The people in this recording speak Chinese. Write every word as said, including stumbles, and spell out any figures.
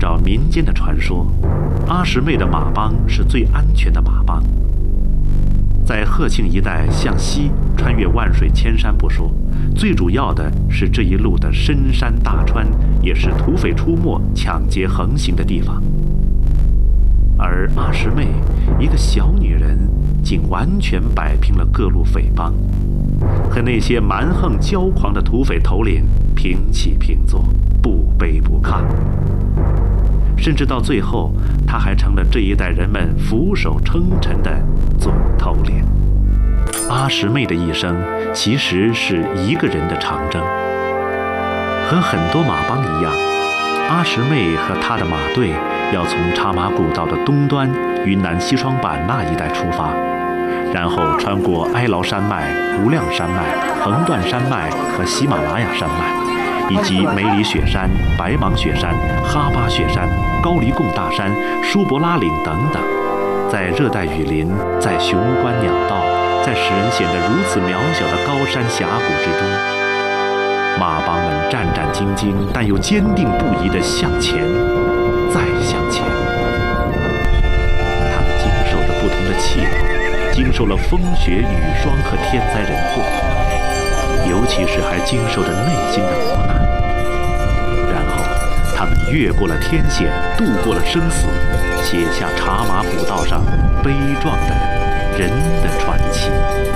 照民间的传说，阿什妹的马帮是最安全的马帮。在鹤庆一带向西穿越万水千山不说，最主要的是这一路的深山大川也是土匪出没、抢劫横行的地方。而阿什妹一个小女人，竟完全摆平了各路匪帮，和那些蛮横骄狂的土匪头领平起平坐，不卑不亢。甚至到最后，他还成了这一代人们俯首称臣的总头领。阿什妹的一生其实是一个人的长征，和很多马帮一样，阿什妹和他的马队要从茶马古道的东端云南西双版纳一带出发，然后穿过哀牢山脉、无量山脉、横断山脉和喜马拉雅山脉，以及梅里雪山、白芒雪山、哈巴雪山、高黎贡大山、舒伯拉岭等等，在热带雨林，在雄关鸟道，在使人显得如此渺小的高山峡谷之中，马帮们战战兢兢，但又坚定不移地向前，再向前。他们经受着不同的气候，经受了风雪雨霜和天灾人祸，尤其是还经受着内心的磨难。然后他们越过了天险，渡过了生死，写下茶马古道上悲壮的人的传奇。